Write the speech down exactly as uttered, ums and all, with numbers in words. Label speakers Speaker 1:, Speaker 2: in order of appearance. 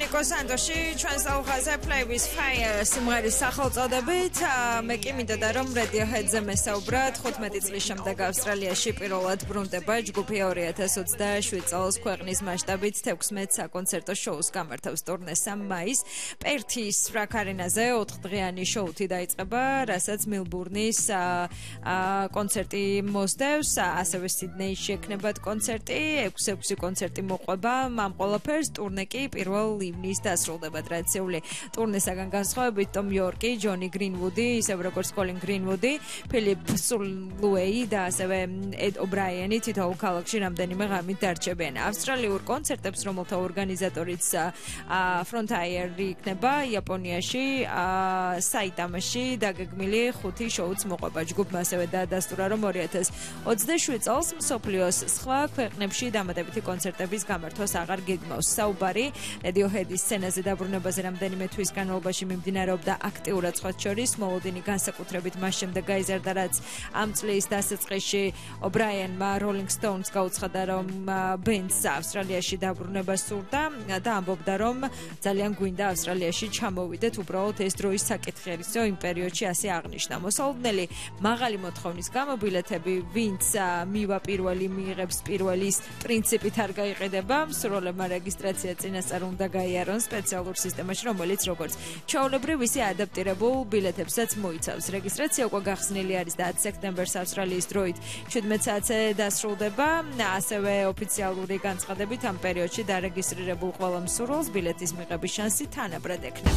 Speaker 1: ნიკო სანდოში ჩვენს აუღაზე Play with Fire სიმღერის სახელწოდებით მე კი მინდოდა რომ Radiohead-ზე მესაუბრად ხუთმეტი წლის შემდეგ ავსტრალიაში პირველად ბრუნდება ჯგუფი ორი ათას ოცდაშვიდ წელს ქვეყნის მასშტაბით თექვსმეტ საკონცერტო შოუს გამართავს ტურნეს სამ მაისს პერთის Rock Arena-ზე ოთხდღიანი შოუთი დაიწყება რასაც მელბურნის კონცერტი მოსდევს ასევე სიდნეიში ექნებათ კონცერტი ექვსი ექვსი კონცერტი მოყვება ამ ყველაფერს ტურნე კი პირველ ივნის დასრულდება ტრადიციული ტურნესაგან განსხვავებით ტომ იორკი, ჯონი გრინვუდი, ისევ როგორც კოლინ გრინვუდი, ფილიპ სულუეი და ასევე ედ ობრაიანი თითოეულ ქალაქში რამდენიმე ღამით დარჩებიან. ავსტრალიურ კონცერტებს, რომელთა ორგანიზატორიც ფრონტაიერი იქნება იაპონიაში, საიტამაში დაგეგმილი ხუთი შოუც მოყვება. ჯგუფმა ასევე დაადასტურა, რომ ორი ათას ოცდაშვიდ წელს მსოფლიოს სხვა ქვეყნებში დამატებითი კონცერტების გამართვას აღარ გეგმავს. საუბარი Radiohead-ის სცენაზე დაბრუნებაზე რამდენიმე თვის განმავლობაში მიმდინარეობდა აქტიურად სხვათ შორის მოლოდინი განსაკუთრებით მას შემდეგ გაიზარდა რაც ამ წლის დასაწყისში ობრაიანმა Rolling Stones გაუცხადა რომ ბენდს ავსტრალიაში დაბრუნება სურდა და ამბობდა რომ ძალიან გვინდა ავსტრალიაში ჩამოვიდეთ უბრალოდ ეს დროის საკითხი ისო იმ პერიოდში ასე აღნიშნა მოსალოდნელი მაღალი მოთხოვნის გამო ბილეთები ვინც მივა პირველი მიიღებს პირველის პრინციპით არ გაიყიდება მსურველებმა რეგისტრაცია წინასწარ უნდა გაიარონ სპეციალურ სისტემაში, რომელიც როგორც ჩვეულებრივ ისე ადაპტირებულ ბილეთებსაც მოიცავს. რეგისტრაცია უკვე გახსნილი არის და ათი სექტემბერს ავსტრალიის დროით შვიდმეტ საათზე დასრულდება. ასევე ოფიციალური განცხადებით ამ პერიოდში დარეგისტრირებულ ყველა მსურველს ბილეთის მიღების შანსი თანაბრად ექნება.